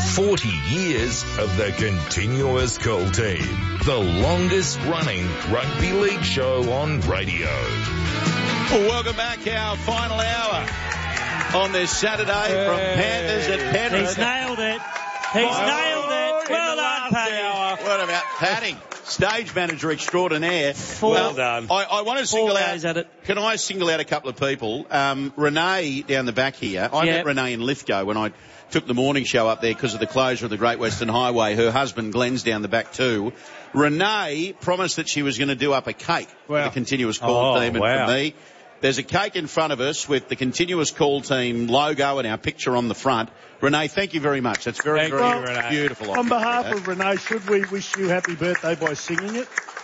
40 years of the Continuous Call Team, the longest running rugby league show on radio. Well, welcome back, our final hour on this Saturday from Panthers at Penrith. He's nailed it. He's nailed it. Well done, Paddy. What about Paddy? Stage manager extraordinaire. Well done. I want to single out. At it. Can I single out a couple of people? Renee down the back here. I met Renee in Lithgow when I took the morning show up there because of the closure of the Great Western Highway. Her husband Glenn's down the back too. Renee promised that she was going to do up a cake for the Continuous Call Team and for me. There's a cake in front of us with the Continuous Call Team logo and our picture on the front. Renee, thank you very much. That's very beautiful. On behalf of Renee, should we wish you happy birthday by singing it?